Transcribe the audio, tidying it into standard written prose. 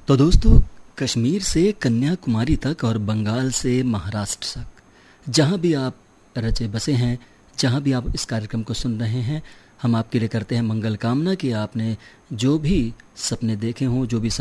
तो दोस्तों, कश्मीर से कन्याकुमारी तक और बंगाल से महाराष्ट्र तक, जहाँ भी आप रचे बसे हैं, जहाँ भी आप इस कार्यक्रम को सुन रहे हैं, हम आपके लिए करते हैं मंगल कामना कि आपने जो भी सपने देखे हों, जो भी